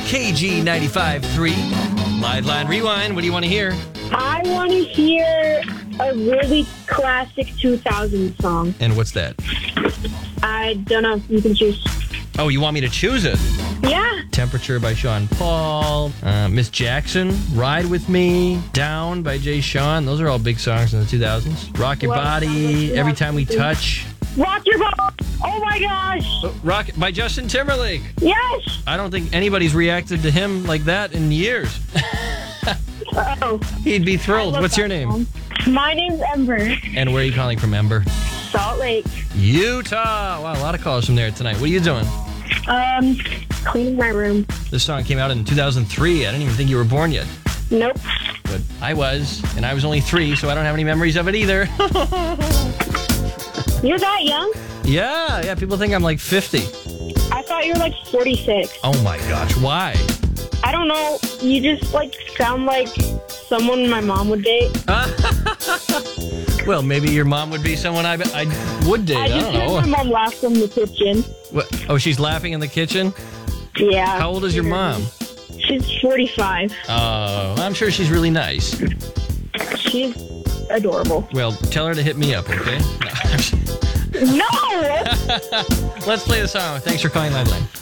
KG 95.3. Live Line Rewind. What do you want to hear? I want to hear a really classic 2000 song. And what's that? I don't know. You can choose. Oh, you want me to choose it? Yeah. Temperature by Sean Paul. Miss Jackson. Ride With Me. Down by Jay Sean. Those are all big songs in the 2000s. Rock Your Body. Every Time We Touch. Rock Your Body. Oh my gosh. Rock by Justin Timberlake. Yes. I don't think anybody's reacted to him like that in years. Oh. He'd be thrilled. What's your name? My name's Ember. And where are you calling from, Ember? Salt Lake. Utah. Wow, a lot of calls from there tonight. What are you doing? Cleaning my room. This song came out in 2003. I didn't even think you were born yet. Nope. But I was, and I was only 3, so I don't have any memories of it either. You're that young? Yeah, people think I'm like 50. I thought you were like 46. Oh my gosh, why? I don't know. You just like sound like someone my mom would date. Well, maybe your mom would be someone I would date. I don't know. My mom laughed in the kitchen. What? Oh, she's laughing in the kitchen? Yeah. How old is your mom? She's 45. Oh, I'm sure she's really nice. She's adorable. Well, tell her to hit me up, okay? No! Let's play the song. Thanks for calling Live Line.